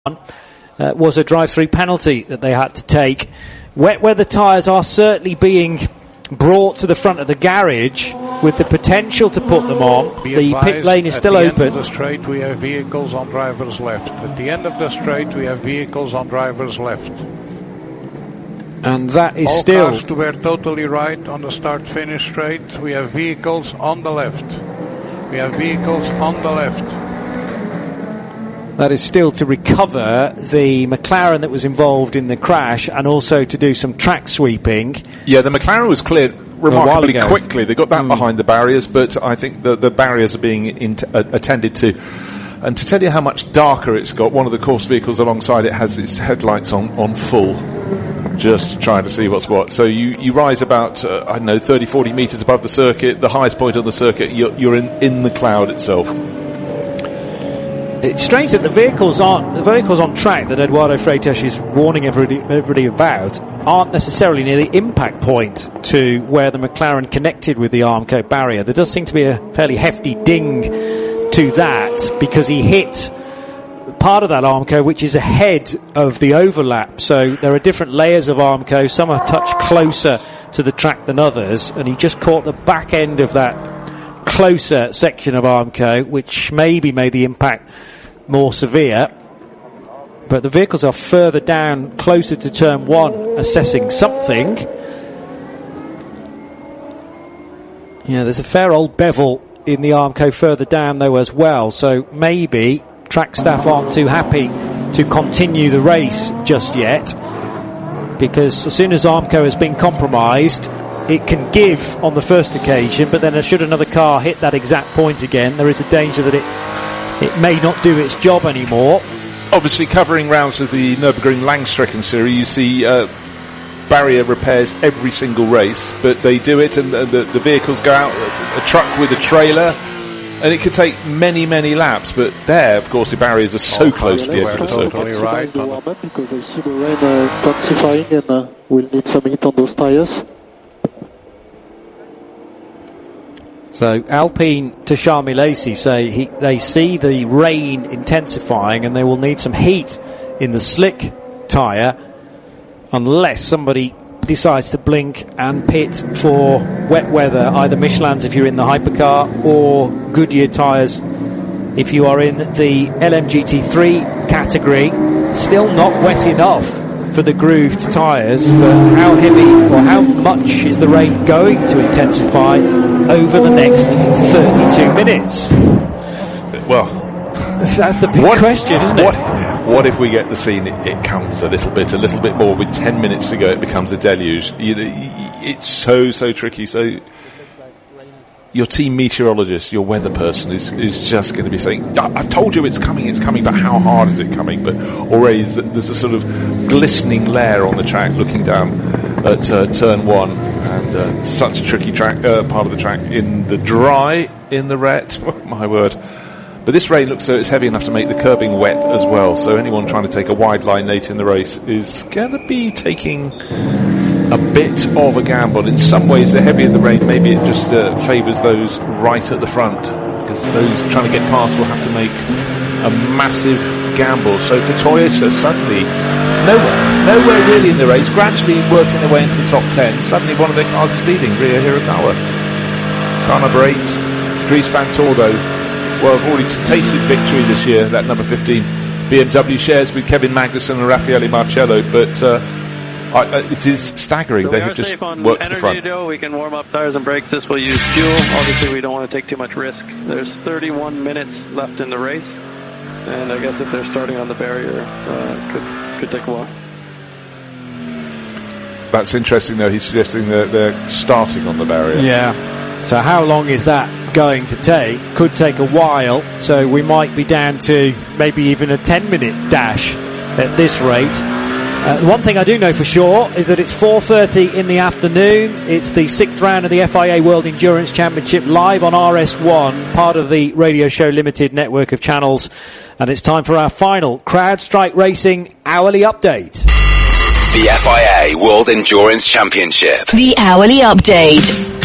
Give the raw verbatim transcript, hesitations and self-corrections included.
Uh, was a drive-through penalty that they had to take. Wet weather tyres are certainly being brought to the front of the garage with the potential to put them on. Be the pit lane is still open. At the open. end of the straight we have vehicles on drivers left. At the end of the straight we have vehicles on drivers left. And that is All still... cars to were totally right on the start-finish straight. We have vehicles on the left. We have vehicles on the left. That is still to recover the McLaren that was involved in the crash and also to do some track sweeping. Yeah, the McLaren was cleared remarkably quickly. They got that mm. behind the barriers, but I think the, the barriers are being in, uh, attended to. And to tell you how much darker it's got, one of the course vehicles alongside it has its headlights on, on full, just trying to see what's what. So you, you rise about, uh, I don't know, thirty, forty metres above the circuit, the highest point on the circuit, you're, you're in, in the cloud itself. It's strange that the vehicles aren't the vehicles on track that Eduardo Freitas is warning everybody, everybody about aren't necessarily near the impact point to where the McLaren connected with the Armco barrier. There does seem to be a fairly hefty ding to that because he hit part of that Armco which is ahead of the overlap. So there are different layers of Armco. Some are a touch closer to the track than others, and he just caught the back end of that closer section of Armco, which maybe made the impact more severe. But the vehicles are further down, closer to turn one, assessing something. Yeah, there's a fair old bevel in the Armco further down though as well, so maybe track staff aren't too happy to continue the race just yet, because as soon as Armco has been compromised, it can give on the first occasion, but then should another car hit that exact point again, there is a danger that it it may not do its job anymore. Obviously, covering rounds of the Nürburgring Langstrecken series, you see uh, barrier repairs every single race, but they do it, and the, the, the vehicles go out, a, a truck with a trailer, and it could take many, many laps. But there, of course, the barriers are so oh, close to the edge of the circuit. Totally right. Because I see the rain uh, intensifying, and uh, we'll need some heat on those tyres. So Alpine to Charmy Lacey say he, they see the rain intensifying and they will need some heat in the slick tyre unless somebody decides to blink and pit for wet weather, either Michelin's if you're in the hypercar or Goodyear tyres if you are in the L M G T three category. Still not wet enough for the grooved tyres, but how heavy or how much is the rain going to intensify over the next thirty-two minutes? Well, that's the big what, question, isn't it? What, what if we get the scene, it, it comes a little bit, a little bit more, with ten minutes to go it becomes a deluge. You know, it's so, so tricky. So your team meteorologist, your weather person is, is just going to be saying, I've told you it's coming, it's coming, but how hard is it coming? But already there's a sort of glistening layer on the track looking down at uh, turn one, and uh, such a tricky track, uh, part of the track in the dry, in the wet, my word. But this rain looks so it's heavy enough to make the curbing wet as well, so anyone trying to take a wide line late in the race is going to be taking a bit of a gamble. In some ways, the heavier the rain, maybe it just uh, favours those right at the front, because those trying to get past will have to make a massive gamble. So for Toyota, suddenly nowhere, nowhere really in the race, gradually working their way into the top ten. Suddenly one of their cars is leading, Rio Hirakawa. Car number eight, Dries van Toordo. Well, I've already tasted victory this year, that number fifteen. B M W shares with Kevin Magnussen and Raffaele Marcello, but uh, I, uh, it is staggering. So they have just worked to the front. Joe, we can warm up tires and brakes. This will use fuel. Obviously, we don't want to take too much risk. There's thirty-one minutes left in the race, and I guess if they're starting on the barrier, uh, could could take a while. That's interesting, though. He's suggesting that they're starting on the barrier. Yeah. So how long is that going to take? Could take a while. So we might be down to maybe even a ten-minute dash at this rate. Uh, one thing I do know for sure is that it's four thirty in the afternoon. It's the sixth round of the F I A World Endurance Championship live on R S one, part of the Radio Show Limited network of channels. And it's time for our final CrowdStrike Racing hourly update. The F I A World Endurance Championship. The hourly update.